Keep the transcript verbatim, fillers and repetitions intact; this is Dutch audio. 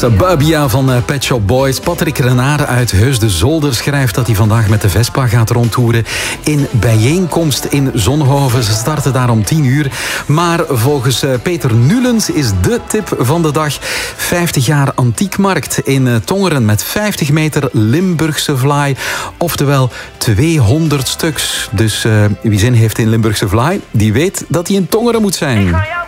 Suburbia van Pet Shop Boys. Patrick Renard uit Heus de Zolder schrijft dat hij vandaag met de Vespa gaat rondtoeren in bijeenkomst in Zonhoven. Ze starten daar om tien uur. Maar volgens Peter Nulens is de tip van de dag vijftig jaar antiekmarkt in Tongeren met vijftig meter Limburgse vlaai. Oftewel tweehonderd stuks. Dus uh, wie zin heeft in Limburgse vlaai, die weet dat hij in Tongeren moet zijn.